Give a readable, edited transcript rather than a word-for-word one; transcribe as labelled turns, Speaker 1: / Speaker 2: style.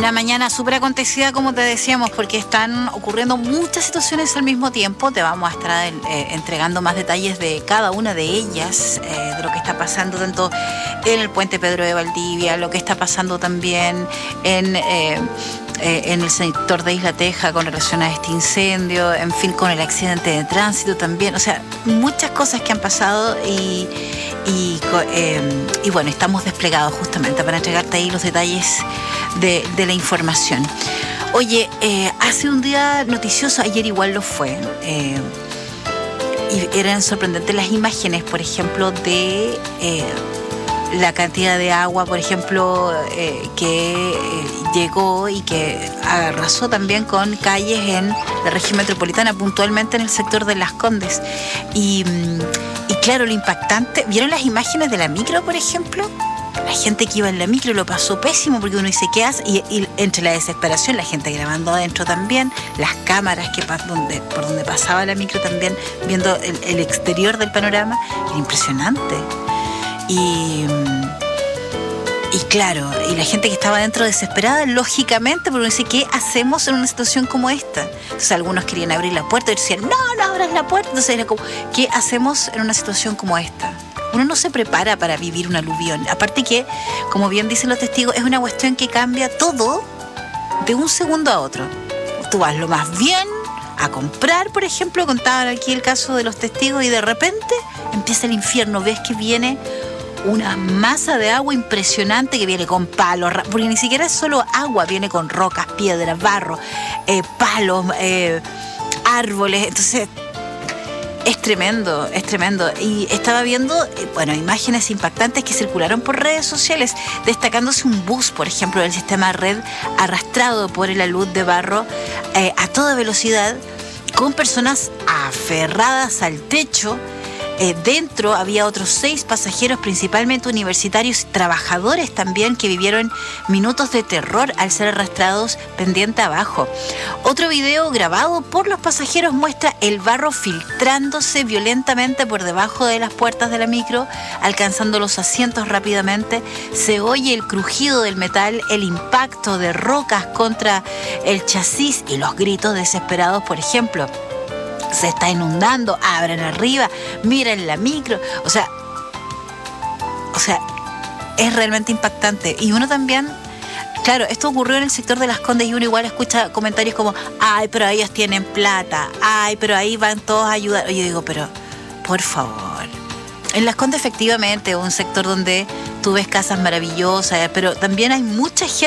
Speaker 1: Una mañana súper acontecida, como te decíamos, porque están ocurriendo muchas situaciones al mismo tiempo. Te vamos a estar entregando más detalles de cada una de ellas, de lo que está pasando tanto en el puente Pedro de Valdivia, lo que está pasando también en el sector de Isla Teja con relación a este incendio, en fin, con el accidente de tránsito también. O sea, muchas cosas que han pasado y bueno, estamos desplegados justamente para entregarte ahí los detalles de la información. Oye, hace un día noticioso, ayer igual lo fue, y eran sorprendentes las imágenes, por ejemplo, de la cantidad de agua, por ejemplo, que llegó y que arrasó también con calles en la región metropolitana, puntualmente en el sector de Las Condes. Y claro, lo impactante, ¿vieron las imágenes de la micro, por ejemplo? La gente que iba en la micro lo pasó pésimo porque uno dice, ¿qué hace? Y entre la desesperación, la gente grabando adentro también, las cámaras por donde pasaba la micro también, viendo el exterior del panorama, era impresionante. Y claro, y la gente que estaba adentro desesperada, lógicamente, porque uno dice, ¿qué hacemos en una situación como esta? Entonces algunos querían abrir la puerta y decían, no abras la puerta. Entonces era como, ¿qué hacemos en una situación como esta? Uno no se prepara para vivir un aluvión. Aparte que, como bien dicen los testigos, es una cuestión que cambia todo de un segundo a otro. Tú vas lo más bien a comprar, por ejemplo, contaban aquí el caso de los testigos, y de repente empieza el infierno. Ves que viene una masa de agua impresionante que viene con palos, porque ni siquiera es solo agua, viene con rocas, piedras, barro, palos, árboles. Entonces es tremendo, es tremendo. Y estaba viendo, imágenes impactantes que circularon por redes sociales, destacándose un bus, por ejemplo, del sistema red, arrastrado por el alud de barro a toda velocidad, con personas aferradas al techo. Dentro había otros 6 pasajeros, principalmente universitarios y trabajadores también, que vivieron minutos de terror al ser arrastrados pendiente abajo. Otro video grabado por los pasajeros muestra el barro filtrándose violentamente por debajo de las puertas de la micro, alcanzando los asientos rápidamente. Se oye el crujido del metal, el impacto de rocas contra el chasis y los gritos desesperados, por ejemplo. Se está inundando, abran arriba, miren la micro. O sea, es realmente impactante. Y uno también, claro, esto ocurrió en el sector de Las Condes y uno igual escucha comentarios como, ay, pero ellos tienen plata, ay, pero ahí van todos a ayudar. Y yo digo, pero, por favor. En Las Condes efectivamente es un sector donde tú ves casas maravillosas, pero también hay mucha gente